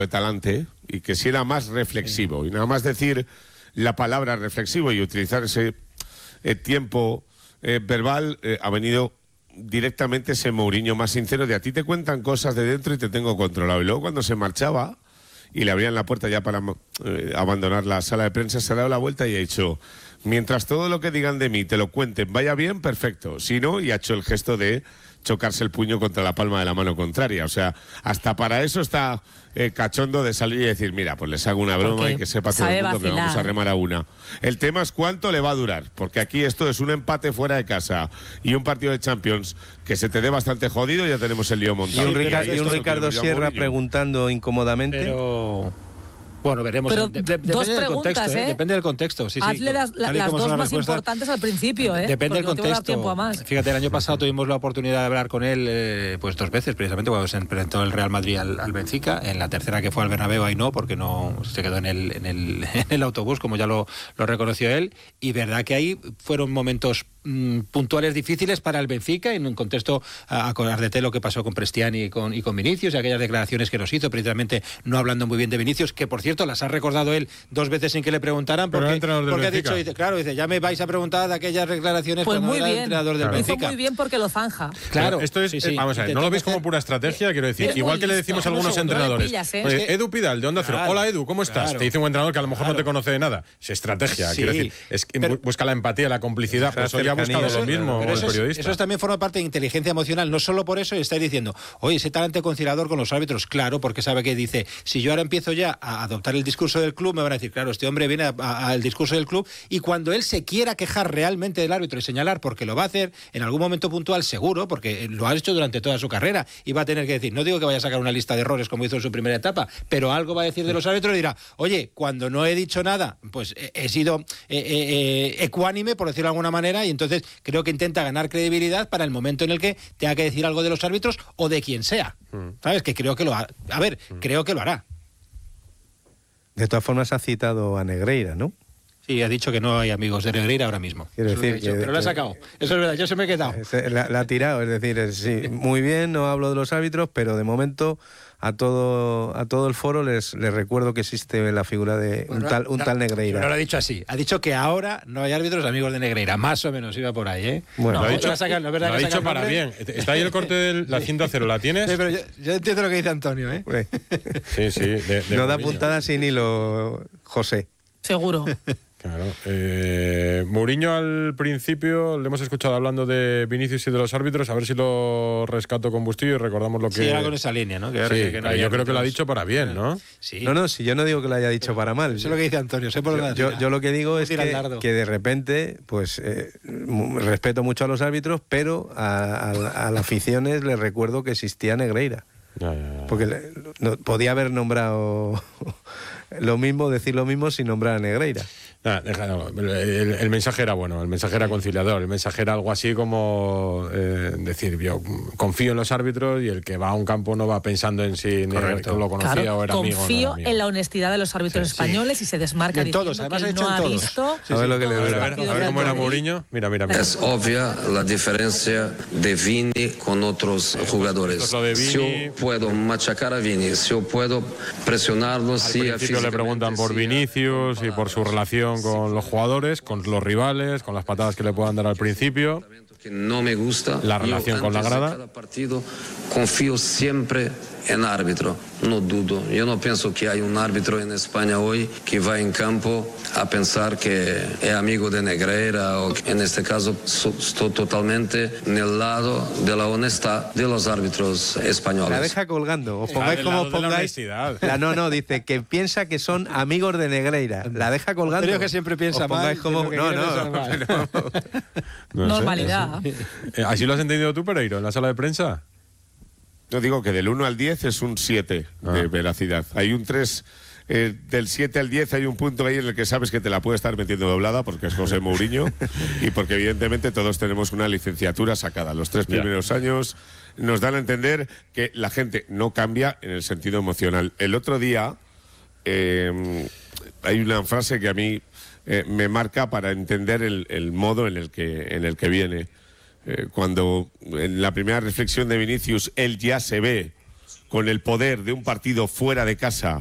de talante y que si era más reflexivo, y nada más decir la palabra reflexivo y utilizar ese tiempo verbal, ha venido directamente ese Mourinho más sincero de a ti te cuentan cosas de dentro y te tengo controlado. Y luego cuando se marchaba y le abrían la puerta ya para abandonar la sala de prensa, se ha dado la vuelta y ha dicho: mientras todo lo que digan de mí te lo cuenten, vaya bien, perfecto. Si no, y ha hecho el gesto de chocarse el puño contra la palma de la mano contraria. O sea, hasta para eso está cachondo de salir y decir: mira, pues les hago una broma. Porque y que sepa todo el mundo que vamos a remar a una. El tema es cuánto le va a durar, porque aquí esto es un empate fuera de casa y un partido de Champions que se te dé bastante jodido, ya tenemos el lío montado. Y un Ricardo Sierra preguntando incómodamente. Pero... Bueno, veremos. Pero Depende dos del preguntas, contexto, Depende del contexto. Sí, hazle las dos más importantes al principio, Depende del contexto. Tiempo a más. Fíjate, el año pasado tuvimos la oportunidad de hablar con él pues 2 veces, precisamente cuando se enfrentó el Real Madrid al Benfica. En la tercera, que fue al Bernabéu, ahí no, porque no se quedó en el autobús, como ya lo reconoció él. Y verdad que ahí fueron momentos puntuales difíciles para el Benfica, en un contexto, acordarte lo que pasó con Prestiani y con Vinicius, y aquellas declaraciones que nos hizo, precisamente no hablando muy bien de Vinicius, que por cierto las ha recordado él 2 veces sin que le preguntaran, porque ha dicho, dice, ya me vais a preguntar de aquellas declaraciones pues cuando muy era bien. Entrenador del Benfica. Hizo muy bien porque lo zanja. Claro, esto es, vamos a ver, no lo veis como pura estrategia, quiero decir, igual que le decimos a algunos entrenadores, Edu Pidal de Onda Cero, hola Edu, ¿cómo estás? Te dice un entrenador que a lo mejor no te conoce de nada, es estrategia, quiero decir, busca la empatía, la complicidad, pues hoy ha buscado lo mismo. Pero eso también forma parte de inteligencia emocional, no solo por eso estáis diciendo, oye, ese talante conciliador con los árbitros, claro, porque sabe que dice, si yo ahora empiezo ya a adoptar el discurso del club, me van a decir, claro, este hombre viene al discurso del club, y cuando él se quiera quejar realmente del árbitro y señalar, porque lo va a hacer en algún momento puntual seguro, porque lo ha hecho durante toda su carrera, y va a tener que decir, no digo que vaya a sacar una lista de errores como hizo en su primera etapa, pero algo va a decir de los árbitros y dirá, oye, cuando no he dicho nada, pues he sido ecuánime, por decirlo de alguna manera, y entonces creo que intenta ganar credibilidad para el momento en el que tenga que decir algo de los árbitros o de quien sea. ¿Sabes? Que creo que lo hará. A ver, creo que lo hará. De todas formas ha citado a Negreira, ¿no? Sí, ha dicho que no hay amigos de Negreira ahora mismo. Quiero decir pero lo ha sacado. Eso es verdad, yo se me he quedado. La ha tirado, es decir, sí, muy bien, no hablo de los árbitros, pero de momento a todo el foro les recuerdo que existe la figura de un tal Negreira. No lo ha dicho así, ha dicho que ahora no hay árbitros amigos de Negreira, más o menos iba por ahí, ¿eh? Bueno, lo ha dicho para bien. Está ahí el corte de la cinta cero, ¿la tienes? Sí, pero yo entiendo lo que dice Antonio, ¿eh? Sí. No da puntada sin hilo, José. Seguro. Claro. Mourinho al principio le hemos escuchado hablando de Vinicius y de los árbitros, a ver si lo rescato con Bustillo y recordamos lo que... Sí, era con esa línea, ¿no? Yo creo que lo ha dicho para bien, ¿no? Sí. No, si yo no digo que lo haya dicho para mal. Eso es lo que dice Antonio. Yo lo que digo es que de repente, pues respeto mucho a los árbitros, pero a las aficiones les recuerdo que existía Negreira. Ya. Porque podía haber nombrado lo mismo, decir lo mismo sin nombrar a Negreira. El mensaje era bueno, el mensaje era conciliador, el mensaje era algo así como decir, yo confío en los árbitros y el que va a un campo no va pensando en si lo conocía o era amigo. Confío en la honestidad de los árbitros españoles y se desmarca diciendo todos, además que no ha visto. A ver lo que le a ver cómo era Mourinho. Mira. Es obvia la diferencia de Vini con otros jugadores. Si yo puedo machacar a Vini, si yo puedo presionarlo, al principio le preguntan por Vinicius y por su relación con los jugadores, con los rivales, con las patadas que le puedan dar al principio. Que no me gusta. La relación con la grada. Cada partido confío siempre en árbitro, no dudo. Yo no pienso que hay un árbitro en España hoy que va en campo a pensar que es amigo de Negreira, o que en este caso estoy totalmente en el lado de la honestidad de los árbitros españoles. La deja colgando, os pongáis como os pongáis. No, dice que piensa que son amigos de Negreira. La deja colgando. Creo que siempre piensa mal. Normalidad. ¿Así lo has entendido tú, Pereiro, en la sala de prensa? Yo digo que del 1 al 10 es un 7 de veracidad. Hay un 3, del 7 al 10 hay un punto ahí en el que sabes que te la puede estar metiendo doblada porque es José Mourinho y porque evidentemente todos tenemos una licenciatura sacada. Los 3 primeros años nos dan a entender que la gente no cambia en el sentido emocional. El otro día hay una frase que a mí me marca para entender el modo en el que viene. Cuando en la primera reflexión de Vinicius él ya se ve con el poder de un partido fuera de casa